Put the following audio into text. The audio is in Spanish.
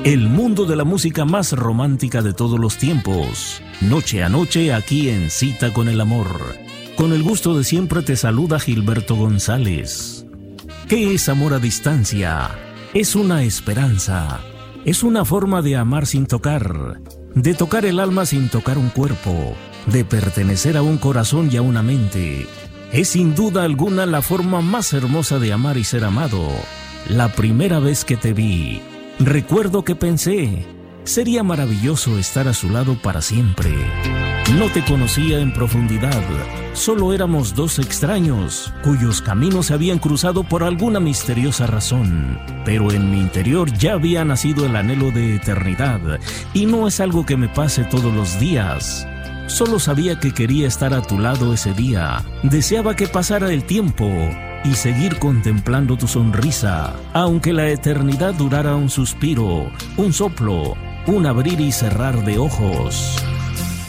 El mundo de la música más romántica de todos los tiempos. Noche a noche aquí en Cita con el Amor. Con el gusto de siempre te saluda Gilberto González. ¿Qué es amor a distancia? Es una esperanza. Es una forma de amar sin tocar. De tocar el alma sin tocar un cuerpo. De pertenecer a un corazón y a una mente. Es sin duda alguna la forma más hermosa de amar y ser amado. La primera vez que te vi, recuerdo que pensé, sería maravilloso estar a su lado para siempre. No te conocía en profundidad, solo éramos dos extraños, cuyos caminos se habían cruzado por alguna misteriosa razón. Pero en mi interior ya había nacido el anhelo de eternidad, y no es algo que me pase todos los días. Solo sabía que quería estar a tu lado ese día, deseaba que pasara el tiempo y seguir contemplando tu sonrisa, aunque la eternidad durara un suspiro, un soplo, un abrir y cerrar de ojos.